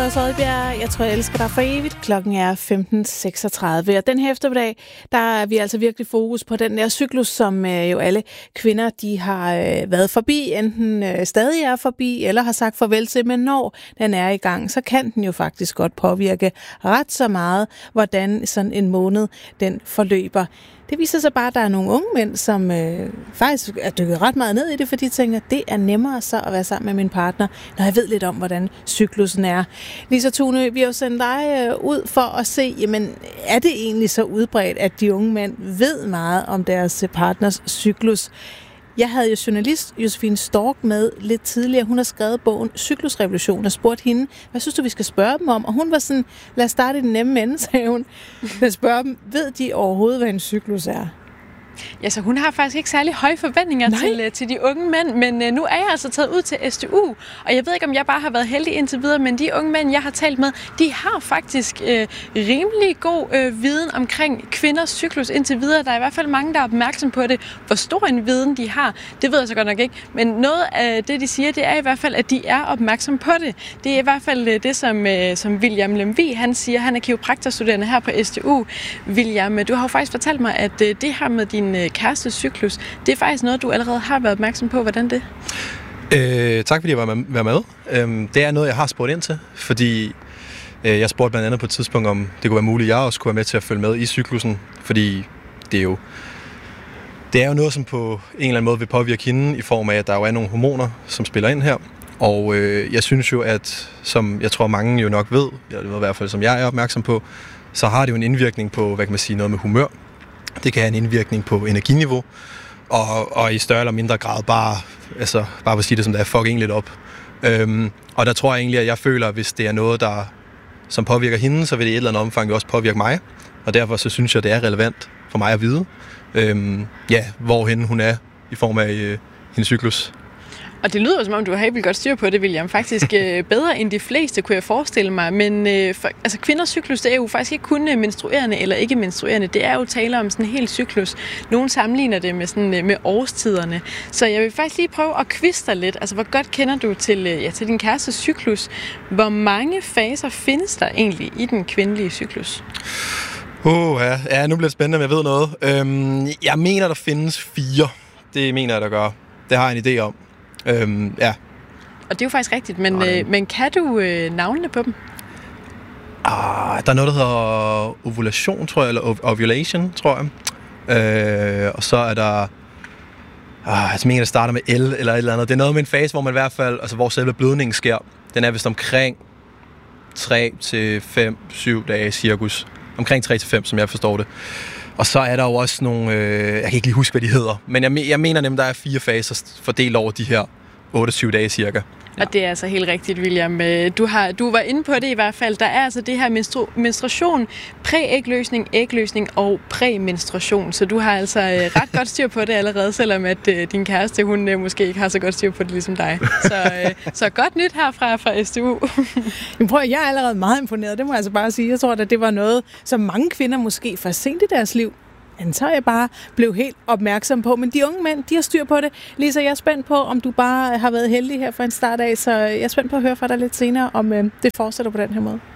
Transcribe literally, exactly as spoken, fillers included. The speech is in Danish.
Soddbjerg, jeg tror, jeg elsker dig for evigt. Klokken er femten seksogtredive, og den her eftermiddag, der er vi altså virkelig fokus på den der cyklus, som øh, jo alle kvinder, de har øh, været forbi, enten øh, stadig er forbi, eller har sagt farvel til, men når den er i gang, så kan den jo faktisk godt påvirke ret så meget, hvordan sådan en måned, den forløber. Det viser sig bare, at der er nogle unge mænd, som øh, faktisk er dykket ret meget ned i det, fordi de tænker, at det er nemmere så at være sammen med min partner, når jeg ved lidt om, hvordan cyklusen er. Lisa Thune, vi har jo sendt dig øh, ud for at se, jamen, er det egentlig så udbredt, at de unge mænd ved meget om deres partners cyklus? Jeg havde jo journalist Josefine Stork med lidt tidligere. Hun har skrevet bogen Cyklusrevolution og spurgte hende, hvad synes du, vi skal spørge dem om? Og hun var sådan, lad os starte i den nemme ende, sagde hun. Lad os spørge dem, ved de overhovedet, hvad en cyklus er? Ja, så hun har faktisk ikke særlig høje forventninger til, til de unge mænd, men øh, nu er jeg altså taget ud til S D U, og jeg ved ikke, om jeg bare har været heldig indtil videre, men de unge mænd, jeg har talt med, de har faktisk øh, rimelig god øh, viden omkring kvinders cyklus indtil videre. Der er i hvert fald mange, der er opmærksom på det. Hvor stor en viden de har, det ved jeg så godt nok ikke, men noget af det, de siger, det er i hvert fald, at de er opmærksom på det. Det er i hvert fald det, som, øh, som William Lemvig, han siger. Han er kiropraktorstuderende her på S D U. William, du har jo faktisk fortalt mig, at øh, det her med din kærestes cyklus, det er faktisk noget, du allerede har været opmærksom på. Hvordan det? Øh, tak fordi jeg var med. Var med. Øhm, det er noget, jeg har spurgt ind til, fordi øh, jeg spurgte blandt andet på et tidspunkt, om det kunne være muligt, at jeg også kunne være med til at følge med i cyklusen, fordi det er jo, det er jo noget, som på en eller anden måde vil påvirke hende, i form af, at der jo er nogle hormoner, som spiller ind her. Og øh, jeg synes jo, at som jeg tror mange jo nok ved, eller i hvert fald som jeg er opmærksom på, så har det jo en indvirkning på, hvad kan man sige, noget med humør. Det kan have en indvirkning på energiniveau, og, og i større eller mindre grad bare, altså, bare at sige det som det er, fuck egentlig lidt op. Øhm, og der tror jeg egentlig, at jeg føler, at hvis det er noget, der, som påvirker hende, så vil det i et eller andet omfang jo også påvirke mig. Og derfor så synes jeg, det er relevant for mig at vide, øhm, ja, hvorhen hun er i form af øh, hendes cyklus. Og det lyder jo som om, du har helt vildt godt styr på det, William. Faktisk øh, bedre end de fleste, kunne jeg forestille mig. Men øh, for, altså, kvinders cyklus, det er jo faktisk ikke kun menstruerende eller ikke menstruerende. Det er jo tale om sådan en hel cyklus. Nogle sammenligner det med, sådan, med årstiderne. Så jeg vil faktisk lige prøve at quizze dig lidt. Altså, hvor godt kender du til, ja, til din kærestes cyklus? Hvor mange faser findes der egentlig i den kvindelige cyklus? Uh, ja. ja, nu bliver det spændende, om jeg ved noget. Øhm, jeg mener, der findes fire. Det mener jeg, der gør. Det har jeg en idé om. Øhm, ja. Og det er jo faktisk rigtigt, men, øh, men kan du øh, navnene på dem? Ah, der er noget, der hedder ovulation, tror jeg, eller ov- ovulation, tror jeg. Øh, og så er der, ah, jeg mener, det starter med L eller et eller andet. Det er noget med en fase, hvor man i hvert fald, altså hvor selve blødningen sker. Den er vist omkring tre til fem, syv dage cirkus. Omkring tre til fem, som jeg forstår det. Og så er der jo også nogle, øh, jeg kan ikke lige huske, hvad de hedder, men jeg, jeg mener nemlig, der er fire faser fordelt over de her otte til syv dage cirka. Ja. Og det er altså helt rigtigt, William. Du, har, du var inde på det i hvert fald. Der er altså det her menstru- menstruation, præægløsning, ægløsning og præmenstruation. Så du har altså ret godt styr på det allerede, selvom at uh, din kæreste, hun uh, måske ikke har så godt styr på det ligesom dig. Så, uh, så godt nyt herfra fra S D U. Men prøv, jeg er allerede meget imponeret, det må jeg altså bare sige. Jeg tror, at det var noget, som mange kvinder måske for sent i deres liv, antager jeg bare, blev helt opmærksom på. Men de unge mænd, de har styr på det. Lisa, jeg er spændt på, om du bare har været heldig her fra en start af, så jeg er spændt på at høre fra dig lidt senere, om øh, det fortsætter på den her måde.